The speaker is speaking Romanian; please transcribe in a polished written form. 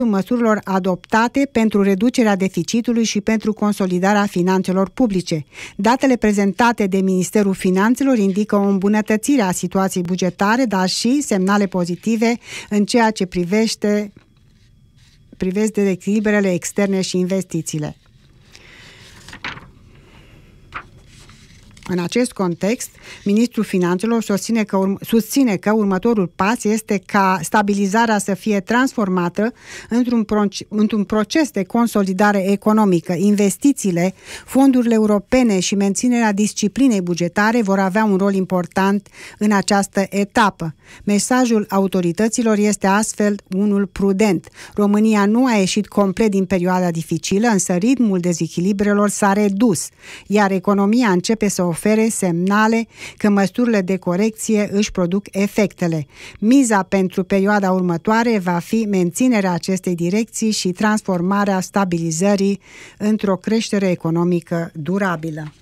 măsurilor adoptate pentru reducerea deficitului și pentru consolidarea finanțelor publice. Datele prezentate de Ministerul Finanțelor indică o îmbunătățire a situației bugetare, dar și semnale pozitive în ceea ce privește dezechilibrele externe și investițiile. În acest context, Ministrul Finanțelor susține că următorul pas este ca stabilizarea să fie transformată într-un proces de consolidare economică. Investițiile, fondurile europene și menținerea disciplinei bugetare vor avea un rol important în această etapă. Mesajul autorităților este astfel unul prudent. România nu a ieșit complet din perioada dificilă, însă ritmul dezechilibrelor s-a redus, iar economia începe să ofere semnale că măsurile de corecție își produc efectele. Miza pentru perioada următoare va fi menținerea acestei direcții și transformarea stabilizării într-o creștere economică durabilă.